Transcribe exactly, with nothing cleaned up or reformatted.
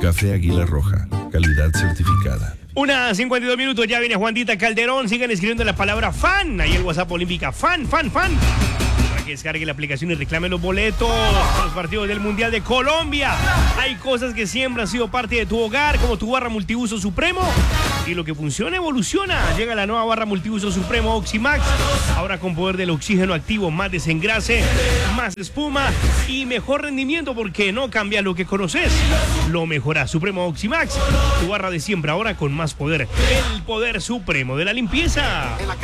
Café Águila Roja, calidad certificada. Una cincuenta y dos minutos, ya viene Juanita Calderón. Sigan escribiendo la palabra fan. Ahí el WhatsApp Olímpica. Fan, fan, fan. Para que descargue la aplicación y reclame los boletos a los partidos del Mundial de Colombia. Hay cosas que siempre han sido parte de tu hogar, como tu barra multiuso Supremo. Y lo que funciona, evoluciona. Llega la nueva barra multiuso Supremo Oximax. Ahora con poder del oxígeno activo, más desengrase, más espuma y mejor rendimiento, porque no cambia lo que conoces. Lo mejora. Supremo Oximax. Tu barra de siempre, ahora con más poder. El poder supremo de la limpieza.